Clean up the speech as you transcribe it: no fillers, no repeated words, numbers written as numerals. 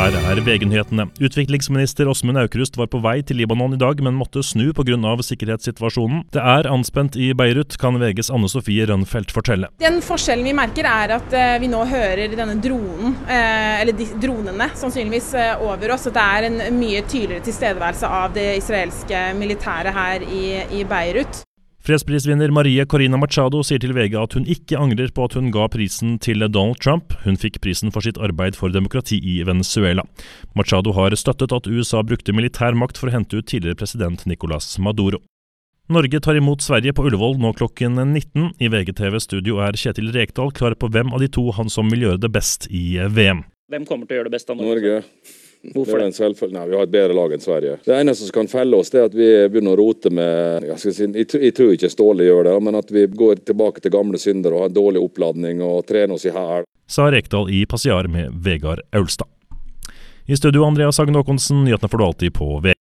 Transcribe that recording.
Her VG-nyhetene. Utviklingsminister Åsmund Aukrust var på vei til Libanon i dag, men måtte snu på grunn av sikkerhetssituasjonen. Det anspent i Beirut, kan VGs Anne Sofie Rønfeldt fortelle. Den forskjellen vi merker at vi nå hører denne dronen, eller dronene sannsynligvis over oss, at det en mye tydeligere tilstedeværelse av det israelske militæret her i Beirut. Fredsprisvinner Maria Corina Machado sier til VG at hun ikke angrer på at hun ga prisen til Donald Trump. Hun fikk prisen for sitt arbeid for demokrati i Venezuela. Machado har støttet at USA brukte militær makt for å hente ut tidligere president Nicolás Maduro. Norge tar imot Sverige på Ullevål nå klokken 19. I VGTV-studio Kjetil Rekdal klar på hvem av de to han som vil gjøre det best i VM. Hvem kommer til å gjøre det best av Norge? Hvorfor det? Nei, vi har et bedre lag enn Sverige. Det eneste som kan felle oss, det at vi begynner å rote med, jeg tror ikke Ståle gjør det, men at vi går tilbake til gamle synder og har en dårlig oppladning og trener oss i her. Sa Rekdal i Passiar med Vegard Aulstad. I studio Andreas Hagen Håkonsen, nyhetene får du alltid på VG.